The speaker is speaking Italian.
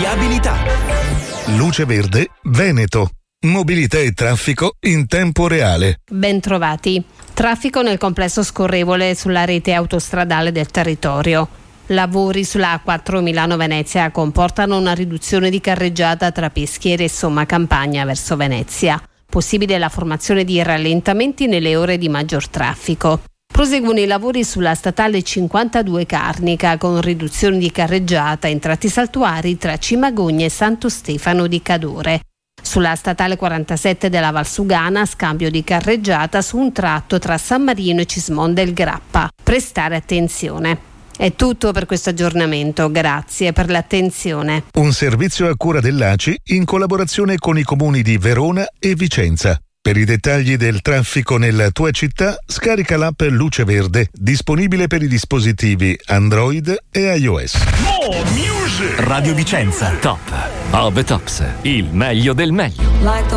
viabilità. Luce Verde Veneto. Mobilità e traffico in tempo reale. Ben trovati. Traffico nel complesso scorrevole sulla rete autostradale del territorio. Lavori sulla A4 Milano-Venezia comportano una riduzione di carreggiata tra Peschiera e Somma Campagna verso Venezia. Possibile la formazione di rallentamenti nelle ore di maggior traffico. Proseguono i lavori sulla statale 52 Carnica con riduzione di carreggiata in tratti saltuari tra Cimagogna e Santo Stefano di Cadore. Sulla statale 47 della Valsugana scambio di carreggiata su un tratto tra San Marino e Cismon del Grappa. Prestare attenzione. È tutto per questo aggiornamento, grazie per l'attenzione. Un servizio a cura dell'ACI in collaborazione con i comuni di Verona e Vicenza. Per i dettagli del traffico nella tua città, scarica l'app Luce Verde, disponibile per i dispositivi Android e iOS. Radio Vicenza, top of the tops, il meglio del meglio.